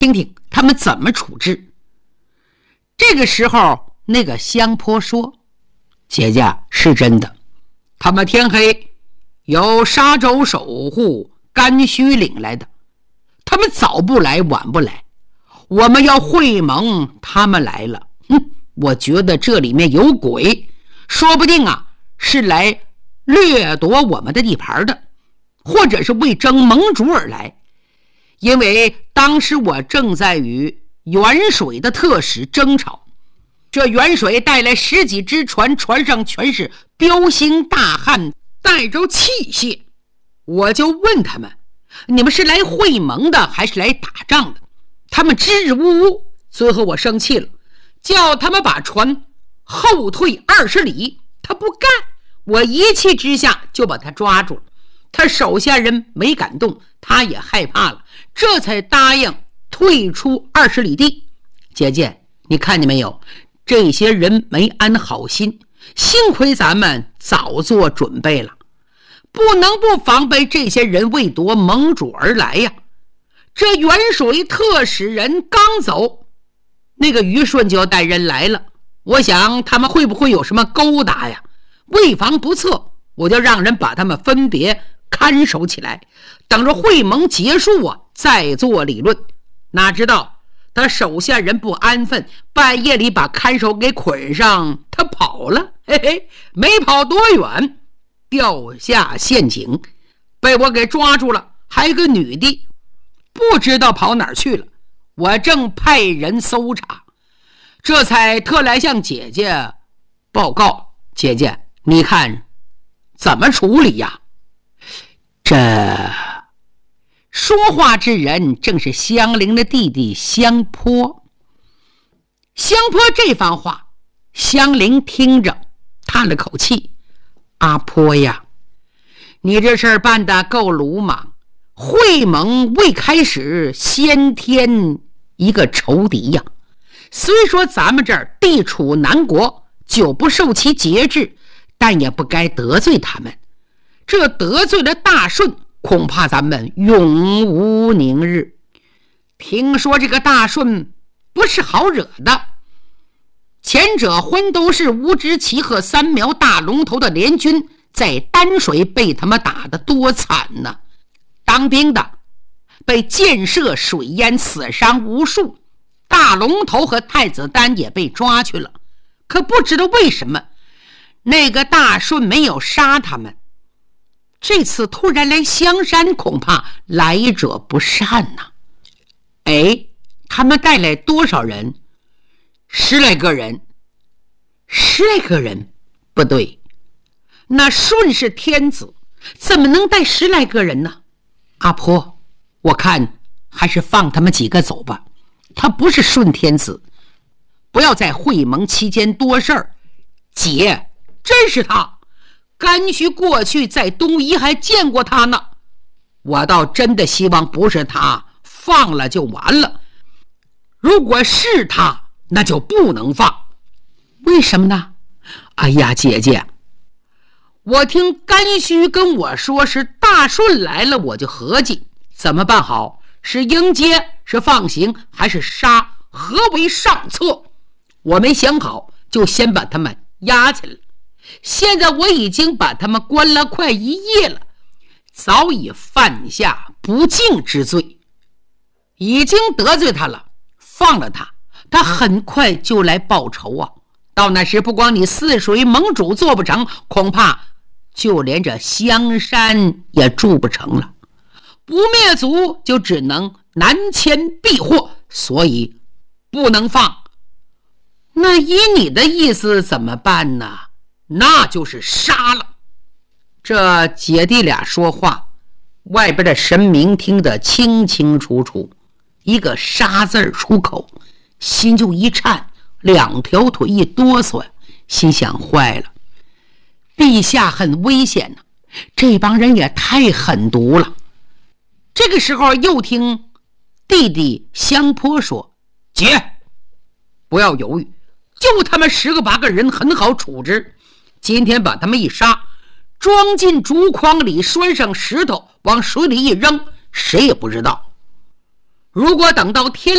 听听他们怎么处置。这个时候，那个香坡说：“姐姐，是真的，他们天黑由沙洲守护甘须领来的，他们早不来晚不来，我们要会盟，他们来了。我觉得这里面有鬼，说不定是来掠夺我们的地盘的，或者是为争盟主而来。因为当时我正在与远水的特使争吵，这远水带来10几只船，船上全是彪形大汉，带着器械。我就问他们，你们是来会盟的还是来打仗的？他们支支吾吾。最后我生气了，叫他们把船后退20里，他不干。我一气之下就把他抓住了，他手下人没敢动，他也害怕了，这才答应退出20里地。姐姐，你看见没有，这些人没安好心，幸亏咱们早做准备了，不能不防备这些人为夺盟主而来呀。这远水特使人刚走，那个虞顺就带人来了，我想他们会不会有什么勾搭呀？为防不测，我就让人把他们分别看守起来，等着会盟结束再做理论。哪知道他手下人不安分，半夜里把看守给捆上，他跑了。嘿嘿，没跑多远，掉下陷阱，被我给抓住了。还有个女的，不知道跑哪儿去了，我正派人搜查，这才特来向姐姐报告。姐姐，你看怎么处理呀？这说话之人正是香菱的弟弟香坡。香坡这番话，香菱听着叹了口气：“阿坡呀，你这事儿办得够鲁莽，会盟未开始先添一个仇敌呀。虽说咱们这儿地处南国，久不受其节制，但也不该得罪他们。这得罪了大顺，恐怕咱们永无宁日。听说这个大顺不是好惹的，前者昏都是乌支齐和3苗大龙头的联军，在丹水被他们打得多惨呢！当兵的被箭射水淹，死伤无数，大龙头和太子丹也被抓去了。可不知道为什么那个大顺没有杀他们，这次突然来香山，恐怕来者不善呐。他们带来多少人？10来个人。10来个人？不对，那顺是天子，怎么能带10来个人呢？阿婆，我看还是放他们几个走吧，他不是顺天子，不要在会盟期间多事儿。姐，真是他，甘须过去在东夷还见过他呢。我倒真的希望不是他，放了就完了。如果是他，那就不能放。为什么呢？哎呀，姐姐，我听甘须跟我说是大顺来了，我就合计怎么办好，是迎接，是放行，还是杀，何为上策？我没想好，就先把他们押起来。现在我已经把他们关了快1夜了，早已犯下不敬之罪，已经得罪他了。放了他，他很快就来报仇啊！到那时，不光你泗水盟主做不成，恐怕就连这香山也住不成了。不灭族就只能南迁避祸，所以不能放。那依你的意思怎么办呢？那就是杀了。这姐弟俩说话，外边的神明听得清清楚楚，一个杀字出口，心就一颤，2条腿一哆嗦，心想坏了，陛下很危险呢，这帮人也太狠毒了。这个时候又听弟弟香坡说：“姐，不要犹豫，就他们10个8个人很好处置。今天把他们一杀，装进竹筐里，拴上石头，往水里一扔，谁也不知道。如果等到天